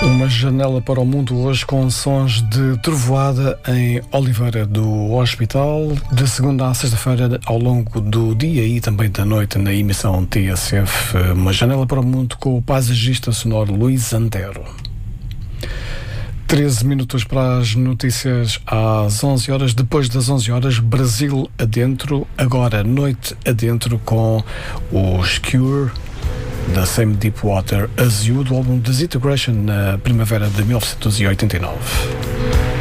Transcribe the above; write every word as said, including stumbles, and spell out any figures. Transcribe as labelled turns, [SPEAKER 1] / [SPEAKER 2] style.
[SPEAKER 1] Uma janela para o mundo hoje com sons de trovoada em Oliveira do Hospital, de segunda à sexta-feira ao longo do dia e também da noite na emissão T S F. Uma janela para o mundo com o paisagista sonoro Luís Antero. treze minutos para as notícias às onze horas. Depois das onze horas, Brasil adentro, agora noite adentro com os Cure da Same Deepwater As You, do álbum Disintegration, na primavera de mil novecentos e oitenta e nove.